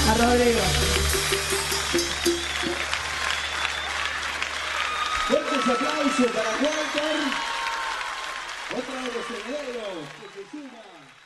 A Rodrigo. Fuertes aplausos para Walter. Otra de los herederos que se suma.